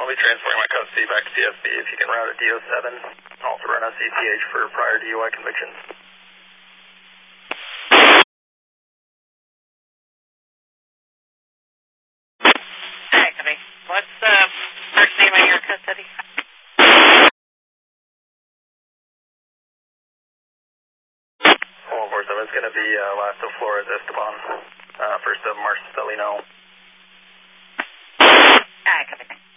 I'll be transferring my custody back to CSB. If you can route a DO7, also run a CCH for prior DUI convictions. Alright, copy. What's the first name of your custody? 447 is going to be last of Flores Esteban, first of Marcelino. Alright, copy.